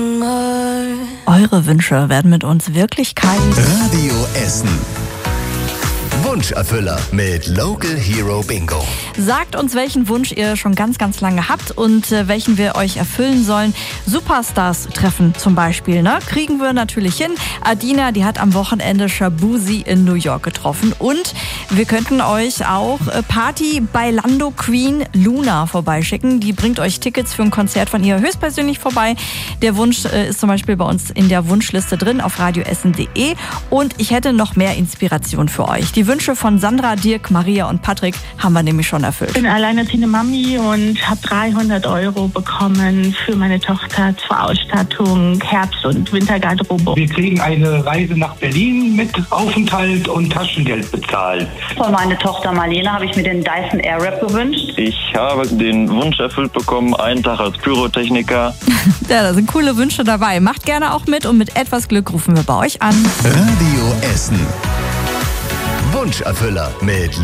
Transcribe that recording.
Eure Wünsche werden mit uns Wirklichkeit. Radio Essen. Wunscherfüller mit Local Hero Bingo. Sagt uns, welchen Wunsch ihr schon ganz, ganz lange habt und welchen wir euch erfüllen sollen. Superstars treffen zum Beispiel, ne? Kriegen wir natürlich hin. Adina, die hat am Wochenende Shabuzi in New York getroffen. Und wir könnten euch auch Party bei Lando Queen Luna vorbeischicken. Die bringt euch Tickets für ein Konzert von ihr höchstpersönlich vorbei. Der Wunsch ist zum Beispiel bei uns in der Wunschliste drin auf radioessen.de. Und ich hätte noch mehr Inspiration für euch. Die Wünsche von Sandra, Dirk, Maria und Patrick haben wir nämlich schon erfüllt. Ich bin alleinerziehende Mami und habe 300 € bekommen für meine Tochter zur Ausstattung, Herbst- und Wintergarderobe. Wir kriegen eine Reise nach Berlin mit Aufenthalt und Taschengeld bezahlt. Von meiner Tochter Marlene habe ich mir den Dyson Airwrap gewünscht. Ich habe den Wunsch erfüllt bekommen, einen Tag als Pyrotechniker. Ja, da sind coole Wünsche dabei. Macht gerne auch mit und mit etwas Glück rufen wir bei euch an. Radio Essen. Wunscherfüller mit